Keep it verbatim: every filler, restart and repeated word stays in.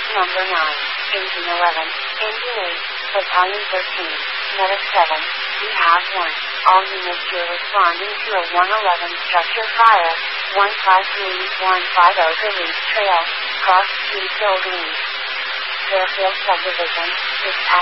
Number nine, Engine eleven, Engine eight, Battalion thirteen, Medic seven, we have one. All units here responding to a one eleven structure fire, one five three one five zero Duluth Trail, Cross Street Building. Fairfield Subdivision, six